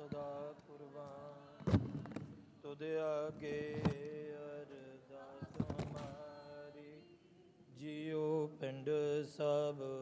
ਸਦਾ ਕੁਰਬਾਨ। ਤੁਧ ਆਗੇ ਅਰਦਾਸ ਹਮਾਰੀ, ਜਿਉ ਪਿੰਡ ਸਭ